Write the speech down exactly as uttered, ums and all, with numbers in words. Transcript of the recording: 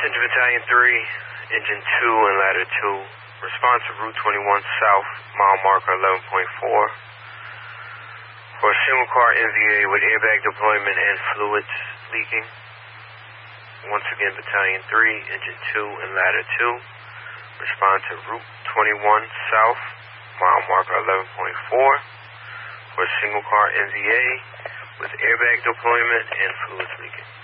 Passenger Battalion three, Engine two and Ladder two. Response to Route twenty-one South, mile marker eleven point four. For a single car N V A with airbag deployment and fluids leaking. Once again, Battalion three, Engine two and Ladder two. Respond to Route twenty-one South, mile marker eleven point four. For a single car N V A with airbag deployment and fluids leaking.